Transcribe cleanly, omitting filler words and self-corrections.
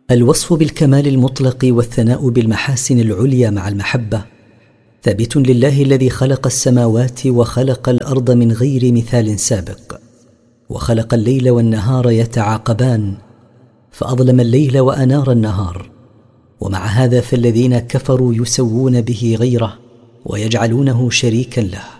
الوصف بالكمال المطلق والثناء بالمحاسن العليا مع المحبة ثابت لله الذي خلق السماوات وخلق الأرض من غير مثال سابق، وخلق الليل والنهار يتعاقبان، فأظلم الليل وأنار النهار. ومع هذا فالذين كفروا يسوون به غيره ويجعلونه شريكا له.